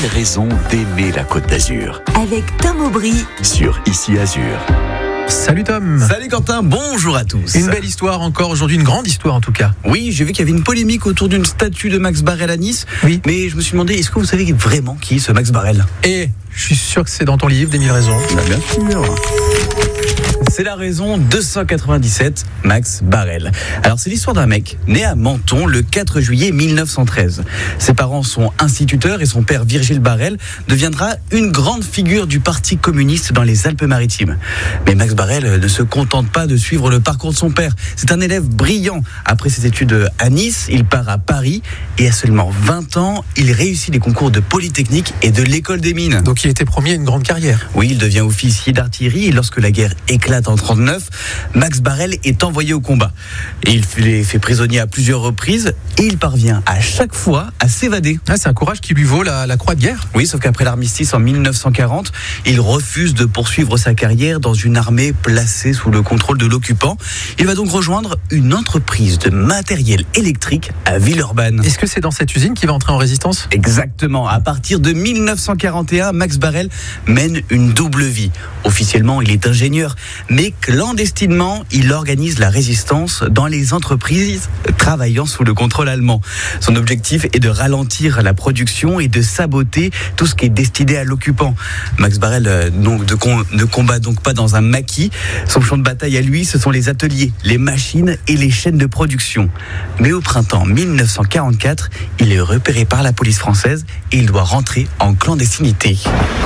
raisons d'aimer la Côte d'Azur. Avec Tom Aubry Sur Ici Azur. Salut Tom. Salut Quentin, bonjour à tous. Une belle histoire encore aujourd'hui, une grande histoire en tout cas. Oui, j'ai vu qu'il y avait une polémique autour d'une statue de Max Barrel à Nice. Oui. Mais je me suis demandé, est-ce que vous savez vraiment qui est ce Max Barrel ? Et je suis sûr que c'est dans ton livre des 1000 raisons. Bien sûr. C'est la raison 297, Max Barrel. Alors c'est l'histoire d'un mec né à Menton le 4 juillet 1913. Ses parents sont instituteurs et son père Virgile Barrel deviendra une grande figure du parti communiste dans les Alpes-Maritimes. Mais Max Barrel ne se contente pas de suivre le parcours de son père. C'est un élève brillant. Après ses études à Nice, il part à Paris et à seulement 20 ans, il réussit les concours de Polytechnique et de l'École des Mines. Donc il était promis à une grande carrière. Oui, il devient officier d'artillerie et lorsque la guerre éclate en 1939, Max Barrel est envoyé au combat. Et il est fait prisonnier à plusieurs reprises et il parvient à chaque fois à s'évader. Ah, c'est un courage qui lui vaut la croix de guerre. Oui, sauf qu'après l'armistice en 1940, il refuse de poursuivre sa carrière dans une armée placée sous le contrôle de l'occupant. Il va donc rejoindre une entreprise de matériel électrique à Villeurbanne. Est-ce que c'est dans cette usine qu'il va entrer en résistance ? Exactement. À partir de 1941, Max Barrel mène une double vie. Officiellement, il est ingénieur, mais clandestinement, il organise la résistance dans les entreprises travaillant sous le contrôle allemand. Son objectif est de ralentir la production et de saboter tout ce qui est destiné à l'occupant. Max Barrel ne combat donc pas dans un maquis. Son champ de bataille à lui, ce sont les ateliers, les machines et les chaînes de production. Mais au printemps 1944, il est repéré par la police française et il doit rentrer en clandestinité.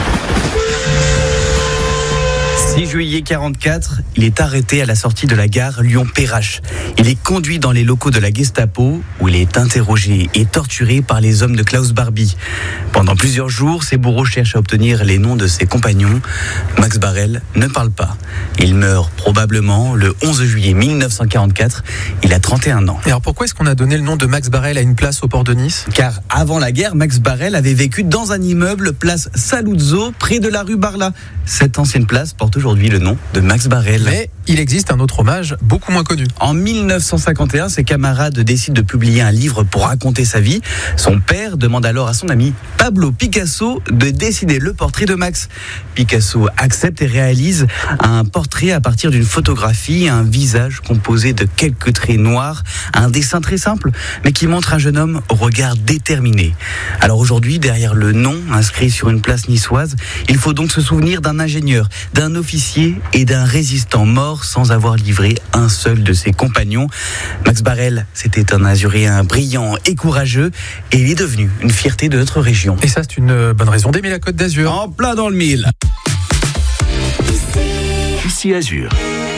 6 juillet 44, il est arrêté à la sortie de la gare Lyon-Perrache. Il est conduit dans les locaux de la Gestapo où il est interrogé et torturé par les hommes de Klaus Barbie. Pendant plusieurs jours, ses bourreaux cherchent à obtenir les noms de ses compagnons. Max Barrel ne parle pas. Il meurt probablement le 11 juillet 1944. Il a 31 ans. Et alors pourquoi est-ce qu'on a donné le nom de Max Barrel à une place au port de Nice ? Car avant la guerre, Max Barrel avait vécu dans un immeuble place Saluzzo, près de la rue Barla. Cette ancienne place porte aujourd'hui le nom de Max Barrel. Mais il existe un autre hommage beaucoup moins connu. En 1951, ses camarades décident de publier un livre pour raconter sa vie. Son père demande alors à son ami Pablo Picasso de dessiner le portrait de Max. Picasso accepte et réalise un portrait à partir d'une photographie, un visage composé de quelques traits noirs, un dessin très simple, mais qui montre un jeune homme au regard déterminé. Alors aujourd'hui, derrière le nom inscrit sur une place niçoise, il faut donc se souvenir d'un ingénieur, d'un officier et d'un résistant mort sans avoir livré un seul de ses compagnons. Max Barrel, c'était un Azuréen brillant et courageux et il est devenu une fierté de notre région. Et ça, c'est une bonne raison d'aimer la Côte d'Azur. En plein dans le mille. Ici Azur.